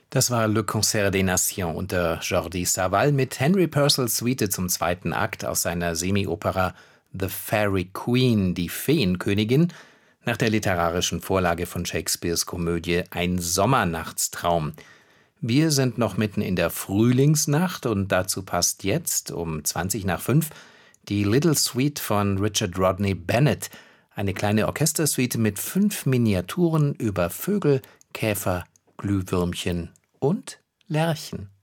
Das war Le Concert des Nations unter Jordi Savall mit Henry Purcells Suite zum zweiten Akt aus seiner Semi-Opera The Fairy Queen, die Feenkönigin, nach der literarischen Vorlage von Shakespeares Komödie Ein Sommernachtstraum. Wir sind noch mitten in der Frühlingsnacht und dazu passt jetzt um 5:20 die Little Suite von Richard Rodney Bennett, eine kleine Orchestersuite mit 5 Miniaturen über Vögel, Käfer, Glühwürmchen und Lerchen.